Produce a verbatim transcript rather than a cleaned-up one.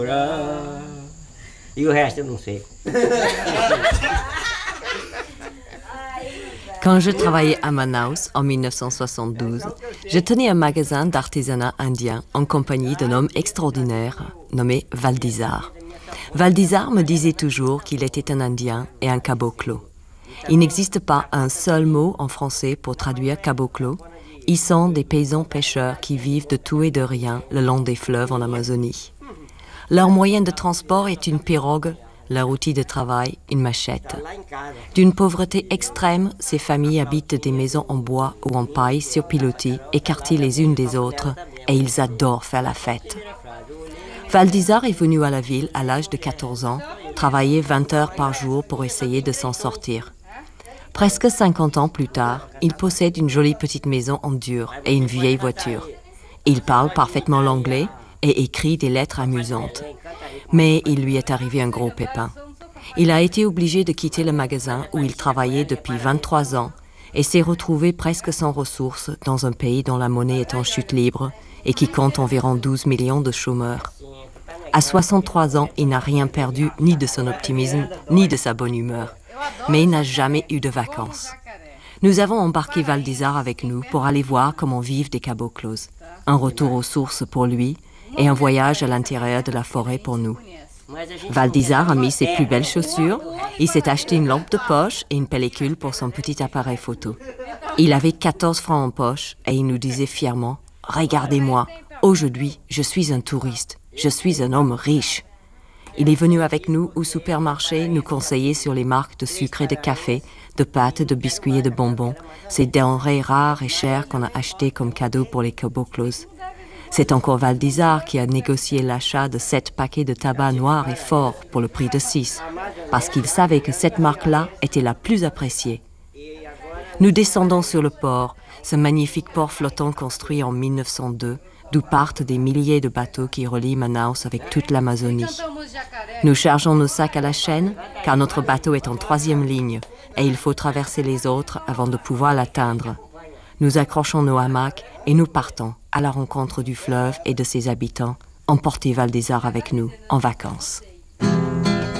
E o resto eu não sei. Quand je travaillais à Manaus en mille neuf cent soixante-douze, je tenais un magasin d'artisanat indien en compagnie d'un homme extraordinaire nommé Valdizar. Valdizar me disait toujours qu'il était un Indien et un caboclo. Il n'existe pas un seul mot en français pour traduire caboclo. Ils sont des paysans pêcheurs qui vivent de tout et de rien le long des fleuves en Amazonie. Leur moyen de transport est une pirogue, leur outil de travail, une machette. D'une pauvreté extrême, ces familles habitent des maisons en bois ou en paille sur pilotis, écartées les unes des autres, et ils adorent faire la fête. Valdizar est venu à la ville à l'âge de quatorze ans, travailler vingt heures par jour pour essayer de s'en sortir. Presque cinquante ans plus tard, il possède une jolie petite maison en dur et une vieille voiture. Il parle parfaitement l'anglais et écrit des lettres amusantes. Mais il lui est arrivé un gros pépin. Il a été obligé de quitter le magasin où il travaillait depuis vingt-trois ans et s'est retrouvé presque sans ressources dans un pays dont la monnaie est en chute libre et qui compte environ douze millions de chômeurs. À soixante-trois ans, il n'a rien perdu, ni de son optimisme, ni de sa bonne humeur. Mais il n'a jamais eu de vacances. Nous avons embarqué Valdizar avec nous pour aller voir comment vivent des caboclos. Un retour aux sources pour lui et un voyage à l'intérieur de la forêt pour nous. Valdizar a mis ses plus belles chaussures, il s'est acheté une lampe de poche et une pellicule pour son petit appareil photo. Il avait quatorze francs en poche et il nous disait fièrement « Regardez-moi, aujourd'hui je suis un touriste, je suis un homme riche ». Il est venu avec nous au supermarché nous conseiller sur les marques de sucre et de café, de pâtes, de biscuits et de bonbons, ces denrées rares et chères qu'on a achetées comme cadeau pour les caboclos. C'est encore Valdizar qui a négocié l'achat de sept paquets de tabac noir et fort pour le prix de six, parce qu'il savait que cette marque-là était la plus appréciée. Nous descendons sur le port, ce magnifique port flottant construit en mille neuf cent deux, d'où partent des milliers de bateaux qui relient Manaus avec toute l'Amazonie. Nous chargeons nos sacs à la chaîne, car notre bateau est en troisième ligne, et il faut traverser les autres avant de pouvoir l'atteindre. Nous accrochons nos hamacs et nous partons à la rencontre du fleuve et de ses habitants, emporter Valdizar avec nous en vacances.